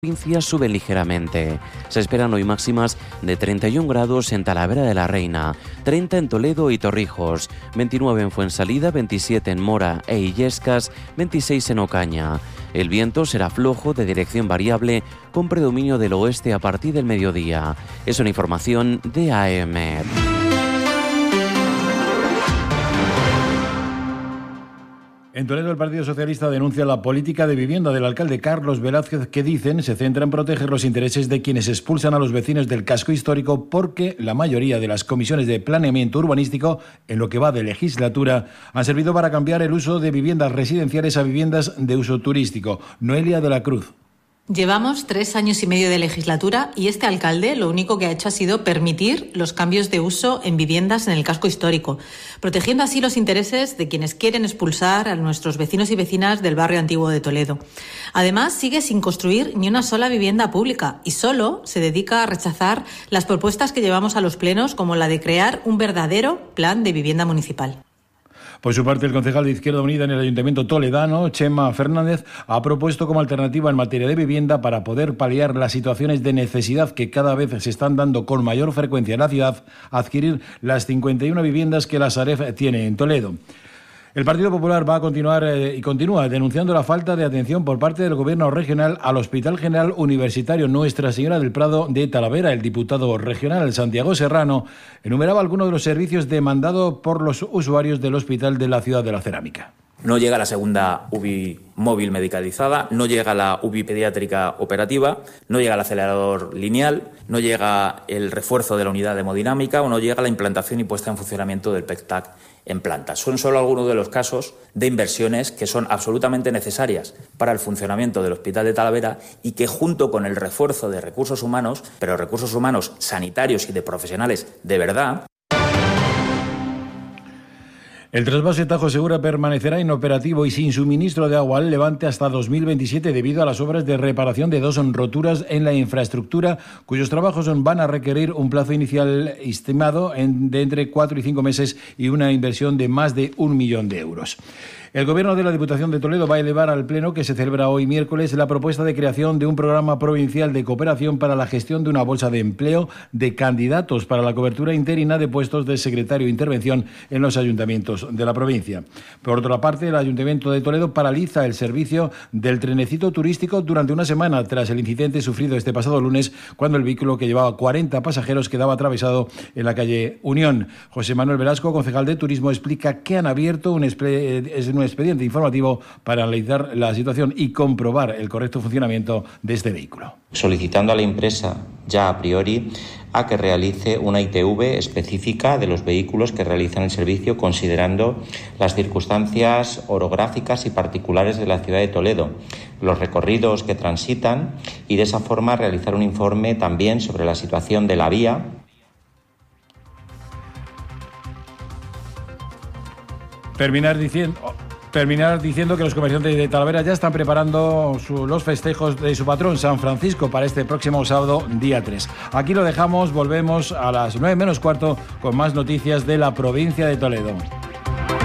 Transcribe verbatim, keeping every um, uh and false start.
provincias suben ligeramente. Se esperan hoy máximas de treinta y un grados en Talavera de la Reina, treinta en Toledo y Torrijos, veintinueve en Fuensalida, veintisiete en Mora e Illescas, veintiséis en Ocaña. El viento será flojo de dirección variable con predominio del oeste a partir del mediodía. Es una información de A E M. En Toledo, el Partido Socialista denuncia la política de vivienda del alcalde Carlos Velázquez, que dicen se centra en proteger los intereses de quienes expulsan a los vecinos del casco histórico, porque la mayoría de las comisiones de planeamiento urbanístico, en lo que va de legislatura, han servido para cambiar el uso de viviendas residenciales a viviendas de uso turístico. Noelia de la Cruz. Llevamos tres años y medio de legislatura y este alcalde lo único que ha hecho ha sido permitir los cambios de uso en viviendas en el casco histórico, protegiendo así los intereses de quienes quieren expulsar a nuestros vecinos y vecinas del barrio antiguo de Toledo. Además, sigue sin construir ni una sola vivienda pública y solo se dedica a rechazar las propuestas que llevamos a los plenos, como la de crear un verdadero plan de vivienda municipal. Por su parte, el concejal de Izquierda Unida en el Ayuntamiento toledano, Chema Fernández, ha propuesto como alternativa en materia de vivienda, para poder paliar las situaciones de necesidad que cada vez se están dando con mayor frecuencia en la ciudad, adquirir las cincuenta y una viviendas que la Sareb tiene en Toledo. El Partido Popular va a continuar eh, y continúa denunciando la falta de atención por parte del Gobierno regional al Hospital General Universitario Nuestra Señora del Prado de Talavera. El diputado regional Santiago Serrano enumeraba algunos de los servicios demandados por los usuarios del hospital de la ciudad de la Cerámica. No llega la segunda U B I móvil medicalizada, no llega la U B I pediátrica operativa, no llega el acelerador lineal, no llega el refuerzo de la unidad de hemodinámica o no llega la implantación y puesta en funcionamiento del P E C T A C en planta. Son solo algunos de los casos de inversiones que son absolutamente necesarias para el funcionamiento del Hospital de Talavera y que, junto con el refuerzo de recursos humanos, pero recursos humanos sanitarios y de profesionales de verdad. El trasvase Tajo Segura permanecerá inoperativo y sin suministro de agua al Levante hasta dos mil veintisiete debido a las obras de reparación de dos roturas en la infraestructura, cuyos trabajos van a requerir un plazo inicial estimado de entre cuatro y cinco meses y una inversión de más de un millón de euros. El Gobierno de la Diputación de Toledo va a elevar al Pleno, que se celebra hoy miércoles, la propuesta de creación de un programa provincial de cooperación para la gestión de una bolsa de empleo de candidatos para la cobertura interina de puestos de secretario de intervención en los ayuntamientos de la provincia. Por otra parte, el Ayuntamiento de Toledo paraliza el servicio del trenecito turístico durante una semana tras el incidente sufrido este pasado lunes, cuando el vehículo que llevaba cuarenta pasajeros quedaba atravesado en la calle Unión. José Manuel Velasco, concejal de Turismo, explica que han abierto un, un expediente informativo para analizar la situación y comprobar el correcto funcionamiento de este vehículo. Solicitando a la empresa ya a priori a que realice una I T V específica de los vehículos que realizan el servicio, considerando las circunstancias orográficas y particulares de la ciudad de Toledo, los recorridos que transitan, y de esa forma realizar un informe también sobre la situación de la vía. Terminar diciendo... Terminar diciendo que los comerciantes de Talavera ya están preparando su, los festejos de su patrón, San Francisco, para este próximo sábado, día tres. Aquí lo dejamos, volvemos a las nueve menos cuarto con más noticias de la provincia de Toledo.